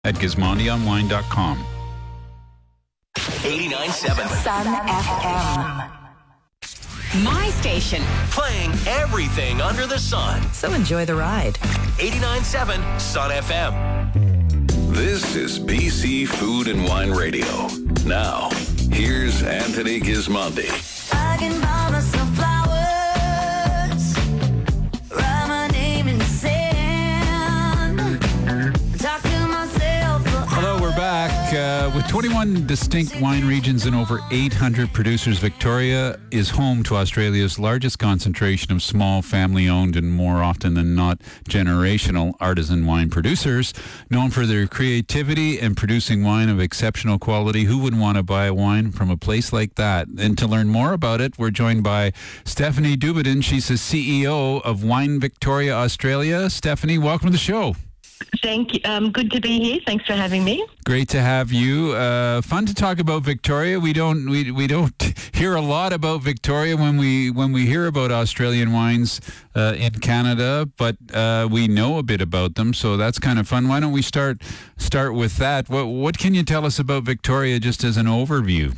at GizmondiOnWine.com. 89.7 Sun FM. My station. Playing everything under the sun. So enjoy the ride. 89.7 Sun FM. This is BC Food and Wine Radio. Now, here's Anthony Gismondi. I can buy myself flowers, write my name in the sand, talk to myself for Hello, we're back. With 21 distinct wine regions and over 800 producers, Victoria is home to Australia's largest concentration of small, family-owned and more often than not generational artisan wine producers. Known for their creativity and producing wine of exceptional quality, who wouldn't want to buy a wine from a place like that? And to learn more about it, we're joined by Stephanie Dubedin. She's the CEO of Wine Victoria Australia. Stephanie, welcome to the show. Thank you. Good to be here. Thanks for having me. Great to have you. Fun to talk about Victoria. We don't hear a lot about Victoria when we hear about Australian wines in Canada, but we know a bit about them, so that's kind of fun. Why don't we start with that? What can you tell us about Victoria, just as an overview?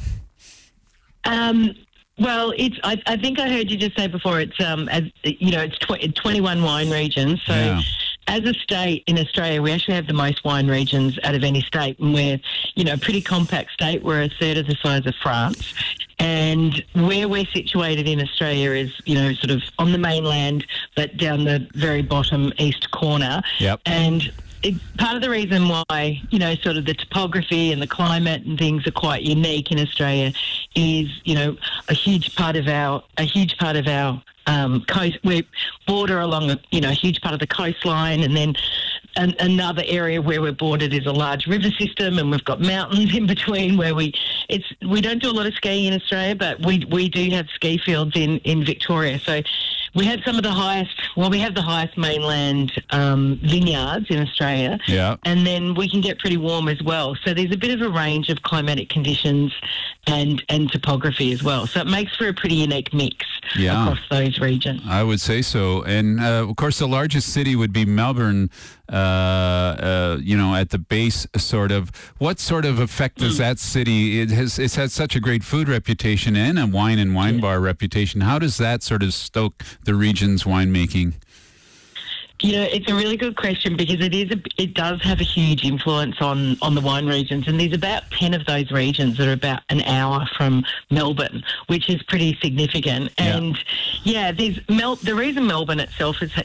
Well, I think I heard you just say before. It's it's 21 wine regions. So. Yeah. As a state in Australia, we actually have the most wine regions out of any state, and we're, a pretty compact state. We're a third of the size of France, and where we're situated in Australia is, sort of on the mainland, but down the very bottom east corner. Yep. And part of the reason why, sort of the topography and the climate and things are quite unique in Australia is, a huge part of our coast. We border along a huge part of the coastline, and then another area where we're bordered is a large river system, and we've got mountains in between where we don't do a lot of skiing in Australia, but we do have ski fields in Victoria. So we have some of the highest, we have the highest mainland vineyards in Australia. Yeah. And then we can get pretty warm as well. So there's a bit of a range of climatic conditions and topography as well. So it makes for a pretty unique mix across those regions. I would say so. And, of course, the largest city would be Melbourne, at the base, sort of. What sort of effect does that city, it's had such a great food reputation and a wine bar reputation. How does that sort of stoke the region's winemaking? It's a really good question, because it does have a huge influence on the wine regions, and there's about 10 of those regions that are about an hour from Melbourne, which is pretty significant. Yeah. And the reason Melbourne itself is,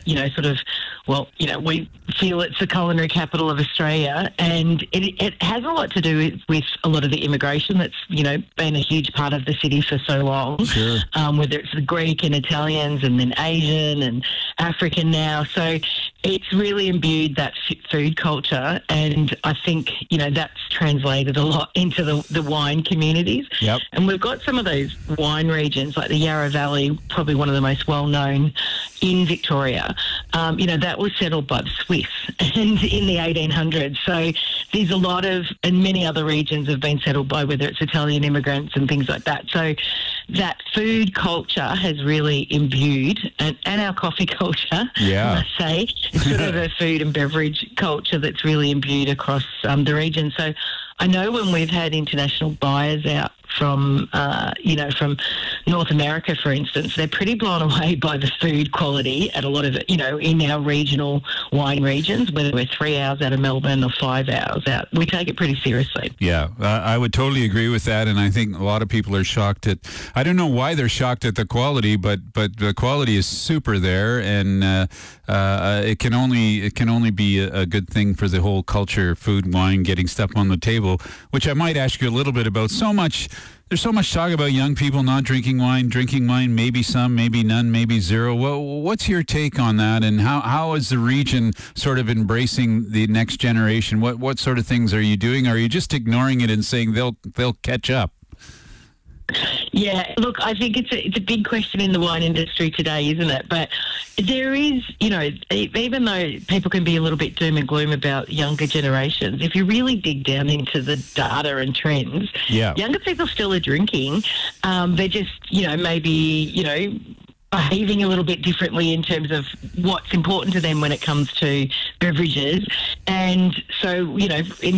we feel it's the culinary capital of Australia, and it has a lot to do with a lot of the immigration that's, been a huge part of the city for so long. Sure. Whether it's the Greek and Italians and then Asian and African now. So it's really imbued that food culture, and I think, that's translated a lot into the wine communities. Yep. And we've got some of those wine regions, like the Yarra Valley, probably one of the most well-known in Victoria. That was settled by the Swiss and in the 1800s. So there's a lot of, and many other regions have been settled by, whether it's Italian immigrants and things like that. So that food culture has really imbued, and our coffee culture, I must say. It's sort of a food and beverage culture that's really imbued across the region. So I know when we've had international buyers out from North America, for instance, they're pretty blown away by the food quality at a lot of it, in our regional wine regions, whether we're 3 hours out of Melbourne or 5 hours out. We take it pretty seriously. Yeah, I would totally agree with that, and I think a lot of people are shocked at, I don't know why they're shocked at the quality, but the quality is super there, and it can only be a good thing for the whole culture, food, wine, getting stuff on the table, which I might ask you a little bit about. There's so much talk about young people not drinking wine, maybe some, maybe none, maybe zero. What's your take on that, and how is the region sort of embracing the next generation? What sort of things are you doing? Are you just ignoring it and saying they'll catch up? Yeah, look, I think it's a big question in the wine industry today, isn't it? But there is, even though people can be a little bit doom and gloom about younger generations, if you really dig down into the data and trends, younger people still are drinking. They're just, maybe, behaving a little bit differently in terms of what's important to them when it comes to beverages. And so, in